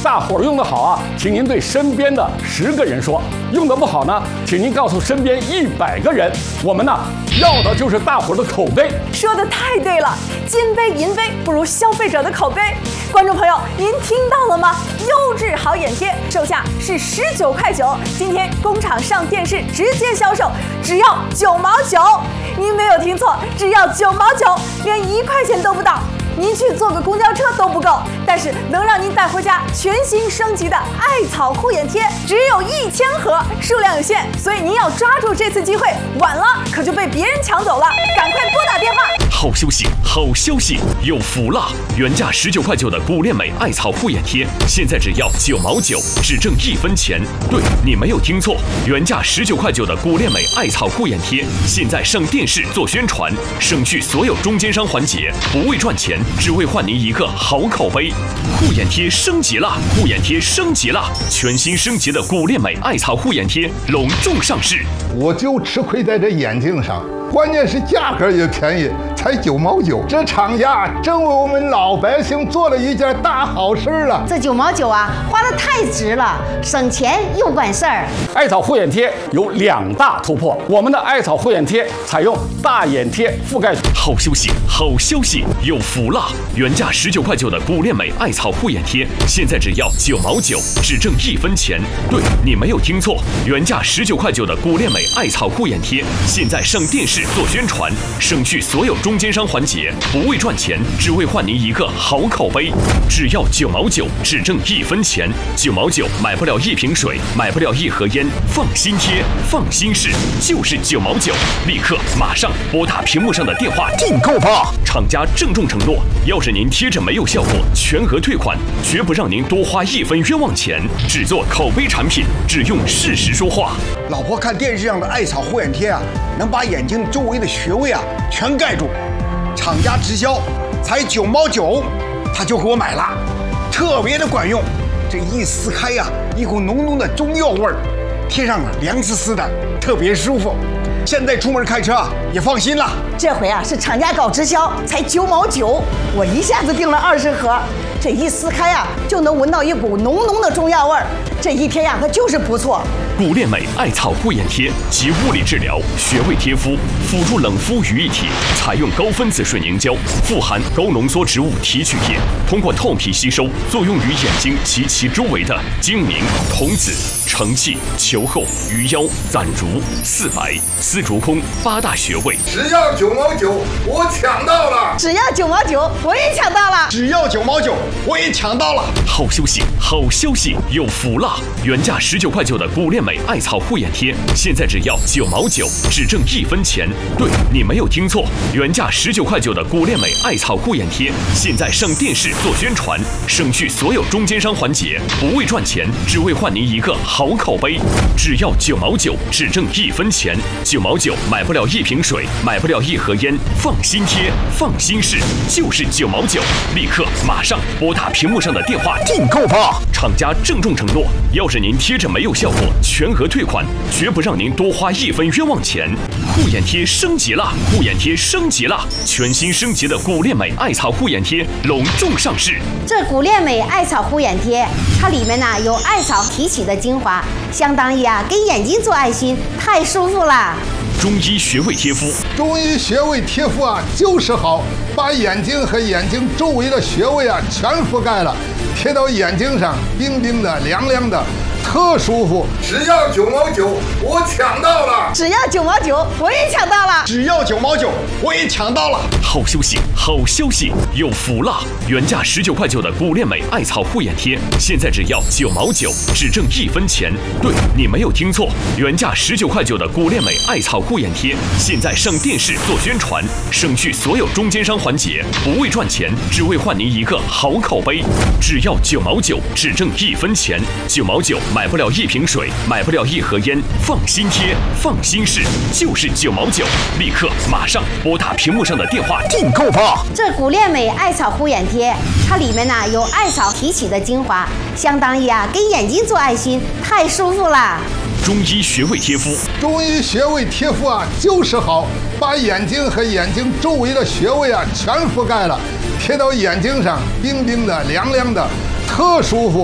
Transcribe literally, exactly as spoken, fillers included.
大伙儿用得好啊，请您对身边的十个人说；用得不好呢，请您告诉身边一百个人。我们呢，要的就是大伙儿的口碑。 说的太对了，金杯银杯不如消费者的口碑。观众朋友，您听到了吗？优质好眼贴，售价是十九块九，今天工厂上电视直接销售，只要九毛九。您没有听错，只要九毛九，连一块钱都不到。您去坐个公交车都不够，但是能让您带回家全新升级的艾草护眼贴，只有一千盒，数量有限，所以您要抓住这次机会，晚了可就被别人抢走了。赶快拨打电话。 好消息，好消息，有福了！原价十九块九的古恋美艾草护眼贴，现在只要九毛九，只挣一分钱。对，你没有听错，原价十九块九的古恋美艾草护眼贴，现在上电视做宣传，省去所有中间商环节，不为赚钱，只为换您一个好口碑。护眼贴升级了，护眼贴升级了，全新升级的古恋美艾草护眼贴隆重上市。 我就吃亏在这眼睛上，关键是价格也便宜，才九毛九。这厂家真为我们老百姓做了一件大好事了。 这九毛九啊，花得太值了，省钱又管事儿。 艾草护眼贴有两大突破，我们的艾草护眼贴采用大眼贴覆盖。 好消息，好消息，有福了！原价十九块九的古恋美艾草护眼贴，现在只要九毛九，只挣一分钱。对，你没有听错，原价十九块九的古恋美艾草护眼贴，现在上电视做宣传，省去所有中间商环节，不为赚钱，只为换您一个好口碑。只要九毛九，只挣一分钱。九毛九买不了一瓶水，买不了一盒烟，放心贴，放心试，就是九毛九。立刻马上拨打屏幕上的电话订购吧！厂家郑重承诺，要是您贴着没有效果，全额退款，绝不让您多花一分冤枉钱。只做口碑产品，只用事实说话。 老婆看电视上的艾草护眼贴啊，能把眼睛周围的穴位啊全盖住。厂家直销才九毛九，他就给我买了，特别的管用。这一撕开呀、啊，一股浓浓的中药味儿，贴上了凉丝丝的，特别舒服。现在出门开车啊也放心了。 这回啊是厂家搞直销，才九毛九，我一下子订了二十盒，这一撕开啊就能闻到一股浓浓的中药味儿。这一贴呀、啊，它就是不错。 古恋美艾草护眼贴集物理治疗、穴位贴敷、辅助冷敷于一体，采用高分子水凝胶，富含高浓缩植物提取液，通过透皮吸收，作用于眼睛及其周围的睛明、瞳子、承泣、球后、鱼腰、攒竹、四白、丝竹空八大穴位。 只要九毛九，我抢到了！ 只要九毛九，我也抢到了！ 只要九毛九，我也抢到了！ 好消息，好消息，有福了！原价十九块九的古恋美艾草护眼贴，现在只要九毛九，只挣一分钱。对，你没有听错，原价十九块九的古恋美艾草护眼贴，现在上电视做宣传，省去所有中间商环节，不为赚钱，只为换您一个好口碑。只要九毛九，只挣一分钱。九毛九买不了一瓶水，买不了一盒烟，放心贴，放心试，就是九毛九。立刻马上拨打屏幕上的电话订购吧！厂家郑重承诺，要是您贴着没有效果，全额退款，绝不让您多花一分冤枉钱。护眼贴升级了，护眼贴升级了，全新升级的古恋美艾草护眼贴隆重上市。 这古恋美艾草护眼贴，它里面呢、啊、有艾草提取的精华，相当于啊给眼睛做爱心，太舒服了。 中医穴位贴敷， 中医穴位贴敷啊就是好，把眼睛和眼睛周围的穴位啊全覆盖了，贴到眼睛上，冰冰的、凉凉的，特舒服。只要九毛九，我抢到了！ 只要九毛九，我也抢到了！ 只要九毛九，我也抢到了！ 好消息，好消息，有福了！原价十九块九的古恋美艾草护眼贴，现在只要九毛九，只挣一分钱。对，你没有听错，原价十九块九的古恋美艾草护眼贴，现在上电视做宣传，省去所有中间商环节，不为赚钱，只为换您一个好口碑。只要九毛九，只挣一分钱。九毛九买不了一瓶水，买不了一盒烟，放心贴，放心试，就是九毛九。立刻马上拨打屏幕上的电话订购吧！ 这古恋美艾草护眼贴，它里面呢、啊、有艾草提取的精华，相当于啊给眼睛做爱心，太舒服了。 中医穴位贴敷， 中医穴位贴敷啊就是好，把眼睛和眼睛周围的穴位啊全覆盖了，贴到眼睛上，冰冰的、凉凉的，特舒服。